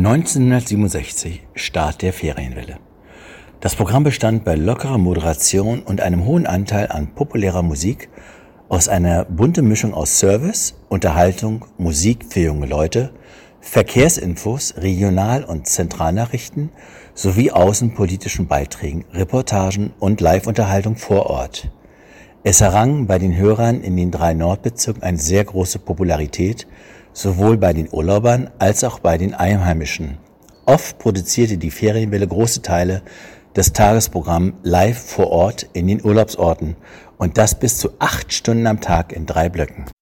1967 Start der Ferienwelle. Das Programm bestand bei lockerer Moderation und einem hohen Anteil an populärer Musik aus einer bunten Mischung aus Service, Unterhaltung, Musik für junge Leute, Verkehrsinfos, Regional- und Zentralnachrichten sowie außenpolitischen Beiträgen, Reportagen und Live-Unterhaltung vor Ort. Es errang bei den Hörern in den 3 Nordbezirken eine sehr große Popularität, sowohl bei den Urlaubern als auch bei den Einheimischen. Oft produzierte die Ferienwelle große Teile des Tagesprogramms live vor Ort in den Urlaubsorten und das bis zu 8 Stunden am Tag in 3 Blöcken.